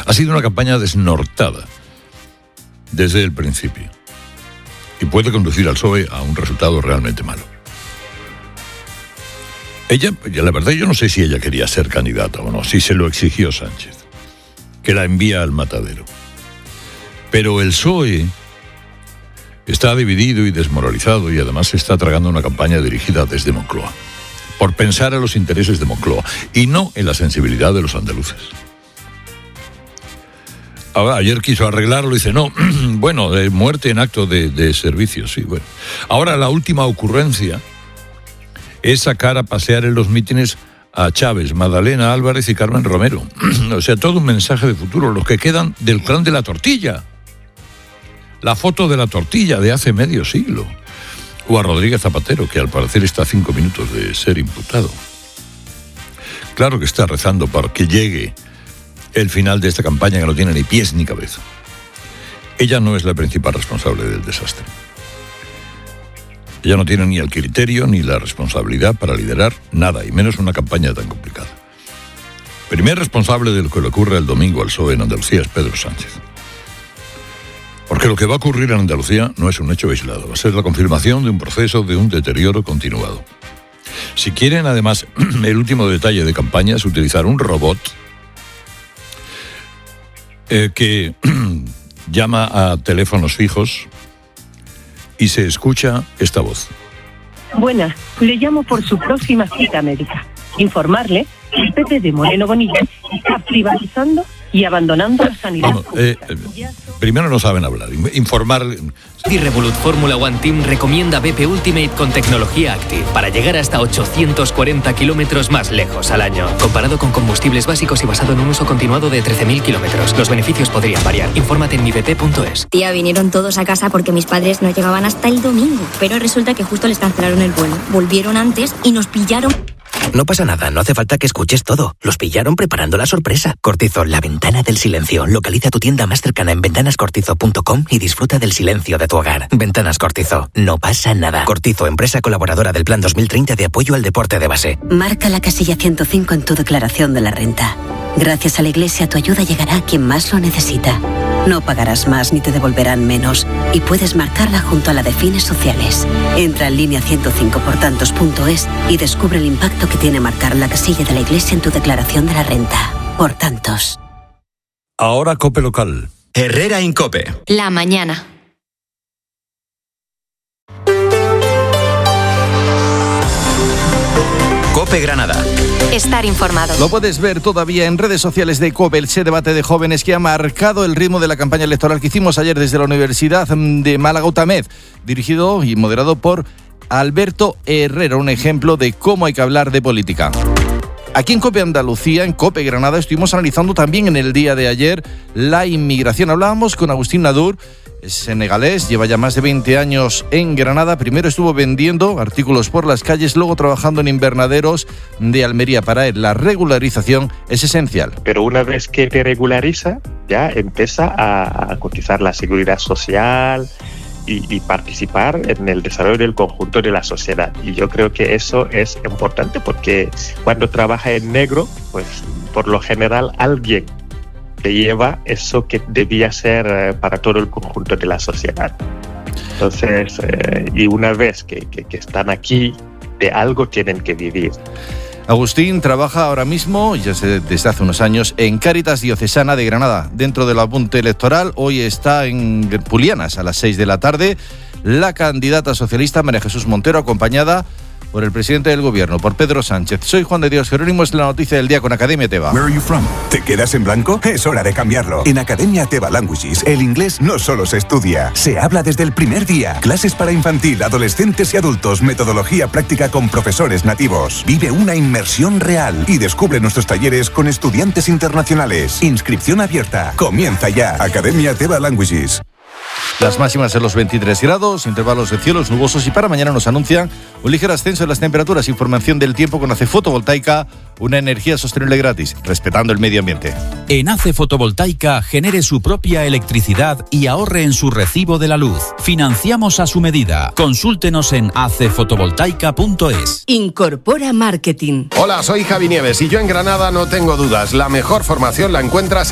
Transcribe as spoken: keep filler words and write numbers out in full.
Ha sido una campaña desnortada desde el principio y puede conducir al P S O E a un resultado realmente malo. Ella, la verdad, yo no sé si ella quería ser candidata o no, si se lo exigió Sánchez, que la envía al matadero. Pero el P S O E está dividido y desmoralizado y además se está tragando una campaña dirigida desde Moncloa, por pensar en los intereses de Moncloa y no en la sensibilidad de los andaluces. Ahora, ayer quiso arreglarlo y dice, no, bueno, de muerte en acto de, de servicio, sí, bueno. Ahora la última ocurrencia es sacar a pasear en los mítines a Chávez, Magdalena Álvarez y Carmen Romero. O sea, todo un mensaje de futuro, los que quedan del clan de la tortilla. La foto de la tortilla de hace medio siglo. O a Rodríguez Zapatero, que al parecer está a cinco minutos de ser imputado. Claro que está rezando para que llegue el final de esta campaña que no tiene ni pies ni cabeza. Ella no es la principal responsable del desastre. Ella no tiene ni el criterio ni la responsabilidad para liderar nada, y menos una campaña tan complicada. Primer responsable de lo que le ocurre el domingo al P S O E en Andalucía es Pedro Sánchez. Porque lo que va a ocurrir en Andalucía no es un hecho aislado, va a ser la confirmación de un proceso de un deterioro continuado. Si quieren, además, el último detalle de campaña es utilizar un robot eh, que llama a teléfonos fijos y se escucha esta voz. Buenas, le llamo por su próxima cita médica. Informarle que el P T de Moreno Bonilla está privatizando y abandonando la sanidad. Bueno, eh, eh, primero no saben hablar, informar. Y Revolut Fórmula One Team recomienda B P Ultimate con tecnología Active para llegar hasta ochocientos cuarenta kilómetros más lejos al año. Comparado con combustibles básicos y basado en un uso continuado de trece mil kilómetros. Los beneficios podrían variar. Infórmate en mi b p punto es. Tía, vinieron todos a casa porque mis padres no llegaban hasta el domingo. Pero resulta que justo les cancelaron el vuelo. Volvieron antes y nos pillaron. No pasa nada, no hace falta que escuches todo. Los pillaron preparando la sorpresa. Cortizo, la ventana del silencio. Localiza tu tienda más cercana en ventanas cortizo punto com y disfruta del silencio de tu hogar. Ventanas Cortizo, no pasa nada. Cortizo, empresa colaboradora del Plan dos mil treinta de apoyo al deporte de base. Marca la casilla ciento cinco en tu declaración de la renta. Gracias a la Iglesia tu ayuda llegará a quien más lo necesita. No pagarás más ni te devolverán menos y puedes marcarla junto a la de fines sociales. Entra en línea ciento cinco por tantos punto es y descubre el impacto que tiene marcar la casilla de la Iglesia en tu declaración de la renta. Por tantos. Ahora COPE local. Herrera Incope. La mañana. COPE Granada. Estar informado. Lo puedes ver todavía en redes sociales de COPE, ese debate de jóvenes que ha marcado el ritmo de la campaña electoral que hicimos ayer desde la Universidad de Málaga UTAMED, dirigido y moderado por Alberto Herrera, un ejemplo de cómo hay que hablar de política. Aquí en COPE Andalucía, en COPE Granada, estuvimos analizando también en el día de ayer la inmigración. Hablábamos con Agustín Nadur, es senegalés, lleva ya más de veinte años en Granada. Primero estuvo vendiendo artículos por las calles, luego trabajando en invernaderos de Almería. Para él, la regularización es esencial. Pero una vez que te regulariza, ya empieza a, a cotizar la seguridad social y, y participar en el desarrollo del conjunto de la sociedad. Y yo creo que eso es importante porque cuando trabaja en negro, pues por lo general alguien te lleva eso que debía ser eh, para todo el conjunto de la sociedad. Entonces, eh, y una vez que, que, que están aquí, de algo tienen que vivir. Agustín trabaja ahora mismo, ya desde hace unos años, en Cáritas Diocesana de Granada. Dentro del apunte electoral, hoy está en Pulianas a las seis de la tarde la candidata socialista María Jesús Montero, acompañada por el presidente del gobierno, por Pedro Sánchez. Soy Juan de Dios Jerónimo, es la noticia del día con Academia Teva. Where are you from? ¿Te quedas en blanco? Es hora de cambiarlo. En Academia Teva Languages, el inglés no solo se estudia, se habla desde el primer día. Clases para infantil, adolescentes y adultos, metodología práctica con profesores nativos. Vive una inmersión real y descubre nuestros talleres con estudiantes internacionales. Inscripción abierta. Comienza ya. Academia Teva Languages. Las máximas en los veintitrés grados, intervalos de cielos nubosos y para mañana nos anuncian un ligero ascenso en las temperaturas. Información del tiempo con A C E Fotovoltaica, una energía sostenible gratis, respetando el medio ambiente. En A C E Fotovoltaica genere su propia electricidad y ahorre en su recibo de la luz. Financiamos a su medida. Consúltenos en a c fotovoltaica punto es. Incorpora Marketing. Hola, soy Javi Nieves y yo en Granada no tengo dudas. La mejor formación la encuentras en